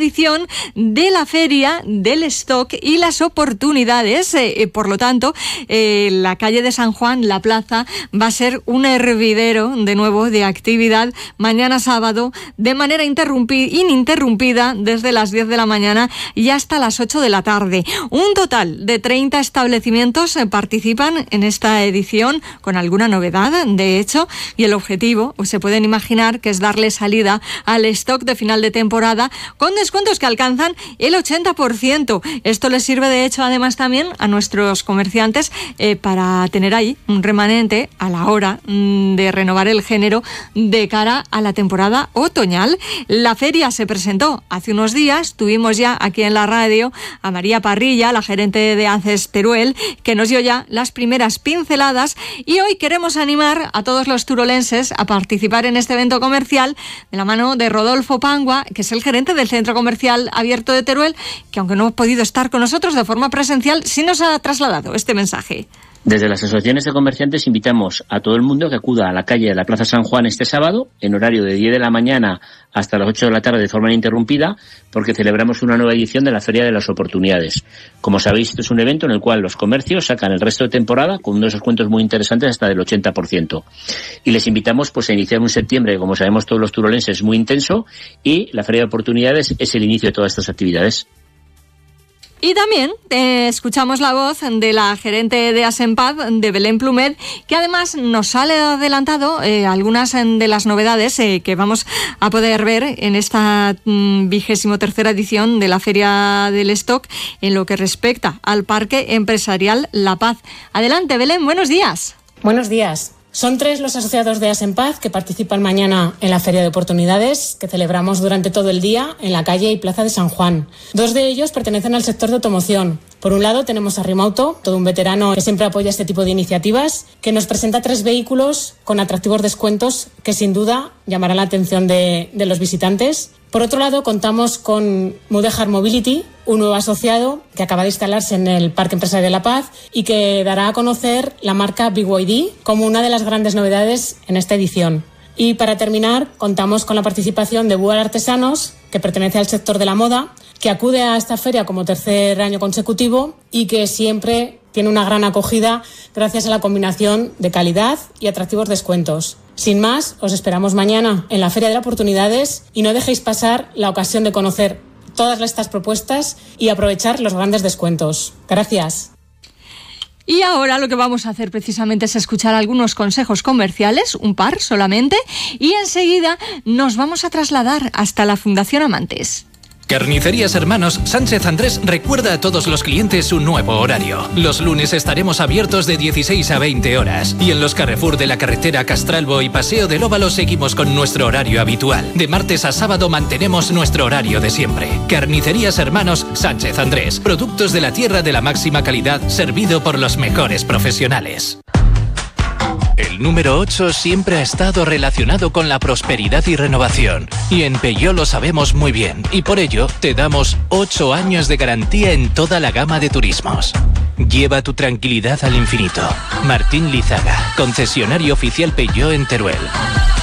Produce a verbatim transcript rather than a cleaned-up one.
edición de la Feria del Stock y las Oportunidades. Eh, por lo tanto, eh, la calle de San Juan, la plaza, va a ser un hervidero de nuevo de actividad mañana sábado de manera ininterrumpida desde las diez de la mañana y hasta las ocho de la tarde. Un total de treinta establecimientos participan en esta edición con alguna novedad, de hecho, y el objetivo, pues, se pueden imaginar que es darle salida al stock de final de temporada con descuentos que alcanzan el ochenta por ciento. Esto les sirve de hecho además también a nuestros comerciantes eh, para tener ahí un remanente a la hora mm, de renovar el género de cara a la temporada otoñal. La feria se presentó hace unos días, tuvimos ya aquí en la radio a María Parrilla, la gerente de ACES Teruel, que nos dio ya las primeras pinceladas, y hoy queremos animar a todos los turolenses a participar en este evento comercial de la mano de Rodolfo Pangua, que es el gerente del Centro Comercial Abierto de Teruel, que aunque no ha podido estar con nosotros de forma presencial, sí nos ha trasladado este mensaje. Desde las asociaciones de comerciantes invitamos a todo el mundo que acuda a la calle de la Plaza San Juan este sábado, en horario de diez de la mañana hasta las ocho de la tarde de forma ininterrumpida, porque celebramos una nueva edición de la Feria de las Oportunidades. Como sabéis, esto es un evento en el cual los comercios sacan el resto de temporada con unos descuentos muy interesantes hasta del ochenta por ciento. Y les invitamos pues a iniciar un septiembre, como sabemos todos los turolenses, muy intenso, y la Feria de Oportunidades es el inicio de todas estas actividades. Y también eh, escuchamos la voz de la gerente de Asempad, de Belén Plumet, que además nos ha adelantado eh, algunas de las novedades eh, que vamos a poder ver en esta vigésimo tercera edición de la Feria del Stock en lo que respecta al Parque Empresarial La Paz. Adelante, Belén, buenos días. Buenos días. Son tres los asociados de Asempaz que participan mañana en la Feria de Oportunidades, que celebramos durante todo el día en la calle y plaza de San Juan. Dos de ellos pertenecen al sector de automoción. Por un lado tenemos a Rimauto, todo un veterano que siempre apoya este tipo de iniciativas, que nos presenta tres vehículos con atractivos descuentos que sin duda llamarán la atención de, de los visitantes. Por otro lado, contamos con Mudéjar Mobility, un nuevo asociado que acaba de instalarse en el Parque Empresarial de La Paz y que dará a conocer la marca B Y D como una de las grandes novedades en esta edición. Y para terminar, contamos con la participación de Bual Artesanos, que pertenece al sector de la moda, que acude a esta feria como tercer año consecutivo y que siempre tiene una gran acogida gracias a la combinación de calidad y atractivos descuentos. Sin más, os esperamos mañana en la Feria de Oportunidades y no dejéis pasar la ocasión de conocer todas estas propuestas y aprovechar los grandes descuentos. Gracias. Y ahora lo que vamos a hacer precisamente es escuchar algunos consejos comerciales, un par solamente, y enseguida nos vamos a trasladar hasta la Fundación Amantes. Carnicerías Hermanos Sánchez Andrés recuerda a todos los clientes su nuevo horario. Los lunes estaremos abiertos de dieciséis a veinte horas y en los Carrefour de la carretera Castralbo y Paseo del Óvalo seguimos con nuestro horario habitual. De martes a sábado mantenemos nuestro horario de siempre. Carnicerías Hermanos Sánchez Andrés. Productos de la tierra de la máxima calidad, servido por los mejores profesionales. El número ocho siempre ha estado relacionado con la prosperidad y renovación. Y en Peugeot lo sabemos muy bien. Y por ello, te damos ocho años de garantía en toda la gama de turismos. Lleva tu tranquilidad al infinito. Martín Lizaga, concesionario oficial Peugeot en Teruel.